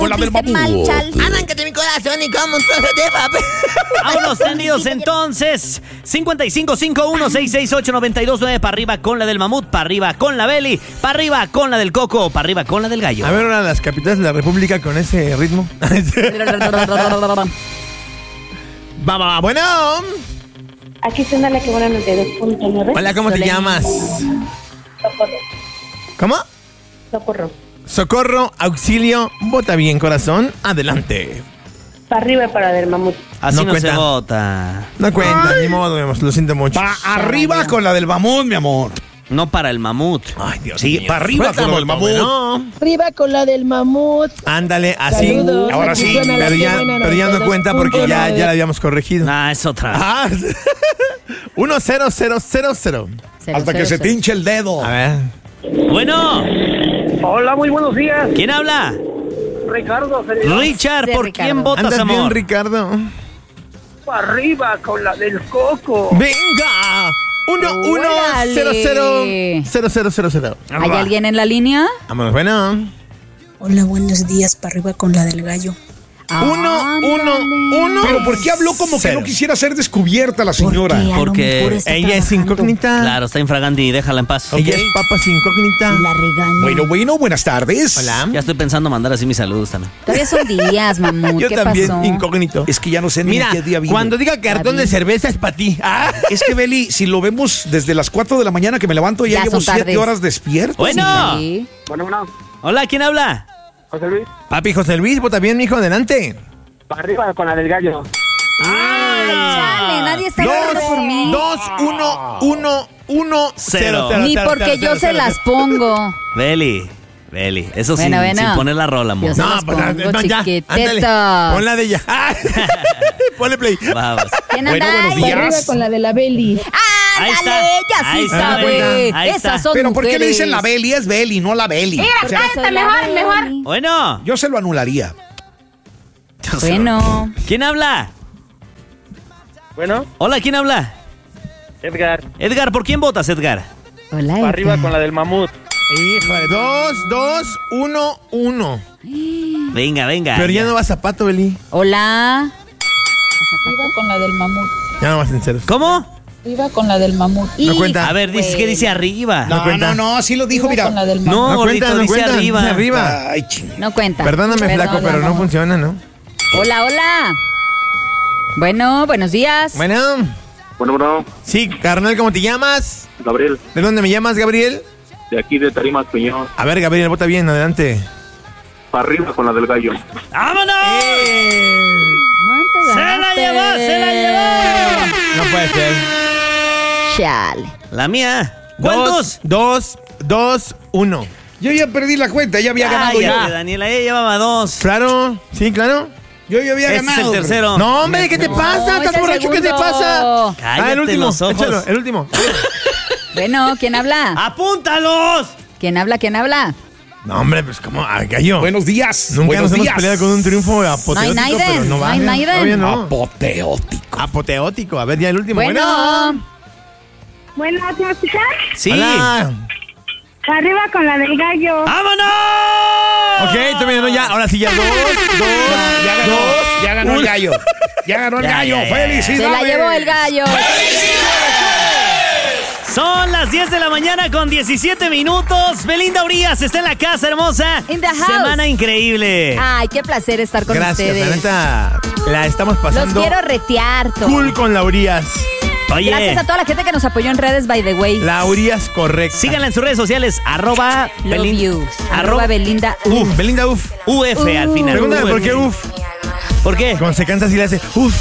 Con la del mamut. Arráncate mi corazón y como un trozo de papel. Vámonos tendidos entonces. 5551-668-929. Para arriba con la del mamut, para arriba con la Beli, para arriba con la del Coco, para arriba con la del gallo. A ver, una de las capitales de la República con ese ritmo. Va, bueno. Aquí suena la que buena 92.9. Hola, ¿cómo te llamas? Socorro. ¿Cómo? Socorro. Socorro, auxilio, vota bien, corazón. Adelante. Para arriba y para del mamut. Así No no cuenta. se vota. No cuenta, ni modo, mi amor, lo siento mucho. Va arriba con la del mamut, mi amor. No para el mamut. Ay, Dios Sí, mío. para arriba con la del mamut. No. Arriba con la del mamut. Ándale, así. Saludos. Ahora sí, Suena la Pero que ya, buena pero ya no cuenta porque ya 92.9. la habíamos corregido. Ah, es otra. Ah, 1-0-0-0-0. Hasta que se te hinche el dedo. A ver. Bueno, Hola, muy buenos días. ¿quién habla? Ricardo, Richard, Sí, ¿por Ricardo. quién votas, ¿Andas bien, amor? Ricardo? para arriba con la del Coco. ¡Venga! 1-1-0-0-0-0-0. ¿Hay alguien en la línea? Vámonos, bueno. Hola, buenos días, para arriba con la del gallo. 1-1-1. Pero ¿por qué habló como que no quisiera ser descubierta la señora? Porque a lo Porque mejor está Ella es trabajando. incógnita. Claro, está infragante, déjala en paz. Ella es papas incógnita. La regaño. Bueno, buenas tardes. Hola. Ya estoy pensando mandar así mis saludos también. Todavía son días, mamut. Yo ¿Qué también, pasó? incógnito. Es que ya no sé ni Mira, qué día vive. cuando diga cartón de cerveza es para ti. Ah. Es que, Beli, si lo vemos desde las 4 de la mañana que me levanto, ya Ya llevo son 7 tardes. horas despierto. Bueno. Sí. Bueno, Hola, ¿quién habla? José Luis, Papi José Luis, vota bien, mijo, adelante. para arriba con la del gallo. Chale, nadie está votando por mí. 2-1-1-1-0. Ni porque yo se las pongo. Beli, eso Bueno, sin bueno. poner la rola, amor. Yo se No, las pues pongo, ya, chiquitetos. ándale. Pon la de ella. Ah. Ponle play. Vamos. ¿Quién Bueno, anda buenos ahí? días. Arriba con la de la Beli. Ahí está. Ándale, ella sí Ahí está. sabe. Ahí está. Esas son Pero ¿por qué le mujeres. dicen la Beli? Es Beli, no la Beli. O sea, Soy la Beli. Bueno. yo se lo anularía. Bueno. ¿Quién habla? Bueno, Hola, ¿quién habla? Edgar, Edgar, ¿por quién votas, Edgar? Hola, para arriba Edgar. con la del mamut. Híjole, 2-2-1-1. Venga. Pero ya no va zapato, Beli. Hola. Arriba con la del mamut. Ya no va sinceros. ¿Cómo? Arriba con la del mamut. No cuenta. A ver, dice que dice arriba. No cuenta. No, sí lo dijo, Arriba con la mira. del mamut. No, No cuenta, gordito, no dice cuenta. arriba. Dice arriba. Ay, ching. No cuenta. Perdóname, Perdón, flaco, pero no amor. funciona, ¿no? Hola. Bueno, buenos días. Bueno. Bueno, Sí, carnal, ¿cómo te llamas? Gabriel, ¿De dónde me llamas, Gabriel? de aquí de Tarimas Peñón, A ver, Gabriel, vota bien, adelante. para arriba con la del gallo. ¡Vámonos! ¿Cuánto ¡Se la ganaste? llevó! No puede ser. Chale. La mía. ¿Cuántos? 2-1. Yo ya perdí la cuenta, ya había Ay, ganado ya, yo. Daniela, ella llevaba 2. Claro, sí, claro. Yo ya había Este es ganado. el tercero. No, hombre, ¿qué te pasa? es ¿Estás el borracho? ¿Qué te segundo. pasa? Cállate el último, los ojos. échalo, el último. Bueno, ¿quién habla? ¡Apúntalos! ¿Quién habla? No, hombre, pues como, gallo. Buenos días. Nunca buenos nos hemos días. peleado con un triunfo apoteótico, Naiden, pero no no hay vale. Naiden. Todavía no. Apoteótico. Apoteótico. A ver, ya el último. Bueno. Bueno, ¿te vas a escuchar? Sí. Hola. Arriba con la del gallo. ¡Vámonos! Ok, terminando ya. Ahora sí, ya 2, Ya ganó el gallo. Ya ganó el Ya, gallo. ya, ya. ¡Felicidades! Se la llevó el gallo. Son las 10 de la mañana con 17 minutos. Belinda Urias está en la casa, hermosa. In the house. Semana increíble. Ay, qué placer estar con Gracias, ustedes. la neta, la estamos Los pasando quiero retear, todos. cool con la Urias. Oye, Gracias a toda la gente que nos apoyó en redes, by the way. La Urias correcta. síganla en sus redes sociales. Love you. arroba Belinda. Uf, Belinda, uf. UF al final. Pregúntale por qué uf. ¿Por qué? Cuando se cansa así le hace uf.